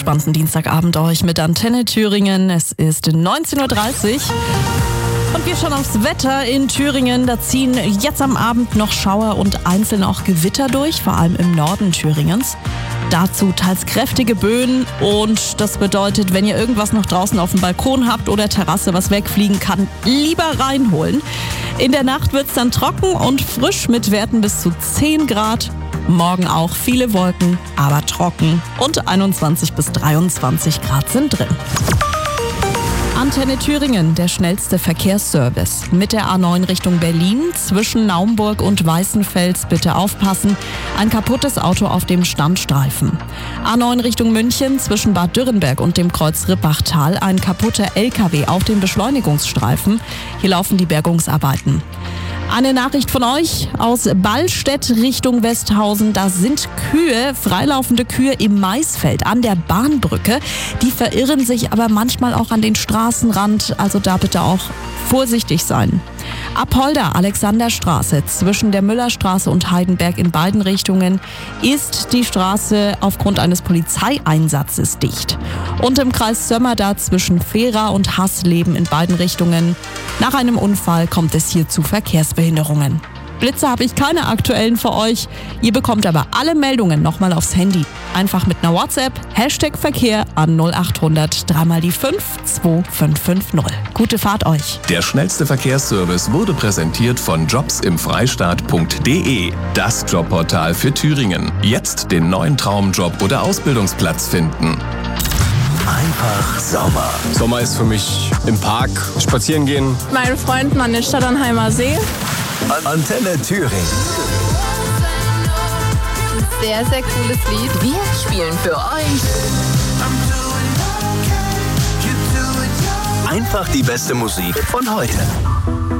entspannten Dienstagabend euch mit Antenne Thüringen. Es ist 19.30 Uhr. Und wir schauen aufs Wetter in Thüringen. Da ziehen jetzt am Abend noch Schauer und einzeln auch Gewitter durch, vor allem im Norden Thüringens. Dazu teils kräftige Böen und das bedeutet, wenn ihr irgendwas noch draußen auf dem Balkon habt oder Terrasse, was wegfliegen kann, lieber reinholen. In der Nacht wird es dann trocken und frisch mit Werten bis zu 10 Grad. Morgen auch viele Wolken, aber trocken und 21 bis 23 Grad sind drin. Antenne Thüringen, der schnellste Verkehrsservice. Mit der A9 Richtung Berlin, zwischen Naumburg und Weißenfels bitte aufpassen. Ein kaputtes Auto auf dem Standstreifen. A9 Richtung München, zwischen Bad Dürrenberg und dem Kreuz Rippachtal. Ein kaputter LKW auf dem Beschleunigungsstreifen. Hier laufen die Bergungsarbeiten. Eine Nachricht von euch aus Ballstedt Richtung Westhausen. Da sind Kühe, freilaufende Kühe im Maisfeld an der Bahnbrücke. Die verirren sich aber manchmal auch an den Straßenrand. Also da bitte auch vorsichtig sein. Apolda, Alexanderstraße, zwischen der Müllerstraße und Heidenberg in beiden Richtungen ist die Straße aufgrund eines Polizeieinsatzes dicht. Und im Kreis Sömmerda zwischen Fehra und Hassleben in beiden Richtungen. Nach einem Unfall kommt es hier zu Verkehrsbehinderungen. Blitze habe ich keine aktuellen für euch. Ihr bekommt aber alle Meldungen nochmal aufs Handy. Einfach mit einer WhatsApp, #Verkehr an 0800 3 die 5 2550. Gute Fahrt euch. Der schnellste Verkehrsservice wurde präsentiert von jobsimfreistaat.de. Das Jobportal für Thüringen. Jetzt den neuen Traumjob oder Ausbildungsplatz finden. Einfach Sommer. Sommer ist für mich im Park spazieren gehen. Meinen Freunden an den Stadternheimer See. Antenne Thüringen. Sehr, sehr cooles Lied. Wir spielen für euch Einfach die beste Musik von heute.